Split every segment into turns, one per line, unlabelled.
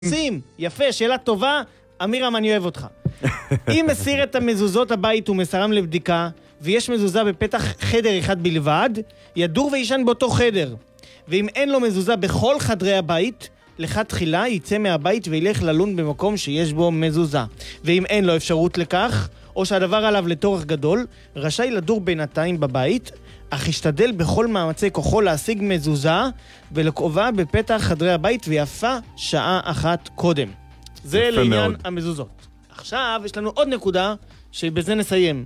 שים, יפה, שאלה טובה, אמירם, אני אוהב אותך. אם מסיר את המזוזות הבית ומסרם לבדיקה, ויש מזוזה בפתח חדר אחד בלבד, ידור וישן באותו חדר. ואם אין לו מזוזה בכל חדרי הבית, לך תחילה יצא מהבית וילך ללון במקום שיש בו מזוזה. ואם אין לו אפשרות לכך, או שהדבר עליו לטורח גדול, רשאי לדור בינתיים בבית, אך ישתדל בכל מאמצי כוחו להשיג מזוזה ולקובה בפתח חדרי הבית ויפה שעה אחת קודם. זה לעניין המזוזות. עכשיו יש לנו עוד נקודה שבזה נסיים.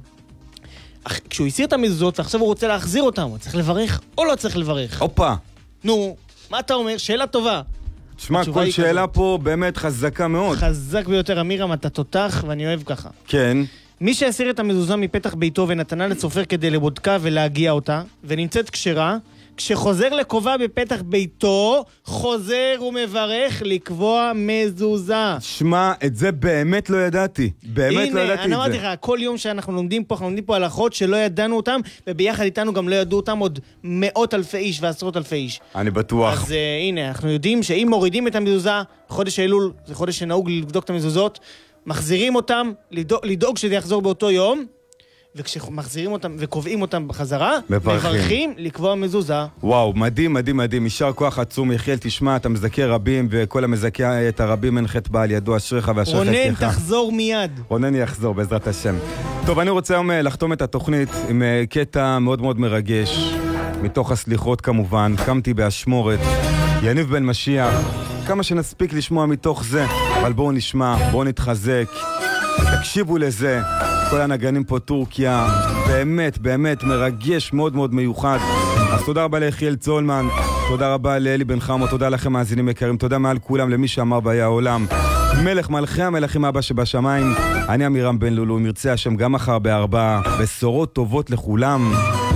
כשהוא הסיר את המזוזות ועכשיו הוא רוצה להחזיר אותם, הוא צריך לברך או לא צריך לברך?
אופה.
נו, מה אתה אומר? שאלה טובה.
תשמע, כל שאלה פה באמת חזקה מאוד.
חזק ביותר, אמירם, אתה תותח ואני אוהב ככה.
כן.
מי שהסיר את המזוזה מפתח ביתו ונתנה לצופר כדי לבודקה ולהגיע אותה, ונמצאת כשרה, כשחוזר לקובע בפתח ביתו, חוזר ומברך לקבוע מזוזה.
שמע, את זה באמת לא ידעתי. באמת לא ידעתי את זה.
הנה, אני אמרתי לך, כל יום שאנחנו לומדים פה, אנחנו לומדים פה הלכות שלא ידענו אותם, וביחד איתנו גם לא ידעו אותם עוד מאות אלפי איש ועשרות אלפי איש.
אני בטוח.
אז הנה, אנחנו יודעים שאם מורידים את המזוזה, חודש אלול, זה חודש שנהוג לבדוק את המזוזות, מחזירים אותם, לדאוג שזה יחזור באותו יום, וכשמחזירים אותם וקובעים אותם בחזרה, מברכים לקבוע מזוזה.
וואו, מדהים, מדהים, מדהים. יישר כוח עצום, יחיאל, תשמע, אתה מזכה רבים, וכל המזכה את הרבים אין חטא בעל ידו, אשריך ואשרי חלקך.
רונן, תחזור מיד.
רונן יחזור, בעזרת השם. טוב, אני רוצה היום לחתום את התוכנית עם קטע מאוד מאוד מרגש, מתוך הסליחות כמובן, קמתי באשמורת, יניב בן משיח, כמה שנספיק לשמוע מתוך זה, אבל בואו נשמע, בואו נתחזק, תקשיבו לזה. כל הנגנים פה טורקיה, באמת, באמת מרגש, מאוד מאוד מיוחד. אז תודה רבה ליחיאל צולמן, תודה רבה לאלי בן חמו, תודה לכם מאזינים יקרים, תודה מעל כולם למי שאמר באי העולם. מלך מלכי המלכים אבא שבשמיים, אני אמירם בן לולו, מרצה השם גם מחר ב4, בשורות טובות לכולם.